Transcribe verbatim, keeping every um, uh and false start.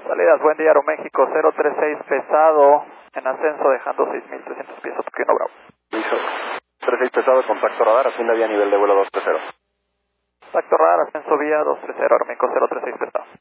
Salidas, buen día, Aeroméxico cero tres seis pesado, en ascenso dejando seis mil trescientos pies a Tokio Bravo. Listo. tres seis pesado, contacto radar, asciende vía nivel de vuelo dos tres cero. Contacto radar, ascenso vía dos tres cero, Aeroméxico cero tres seis pesado.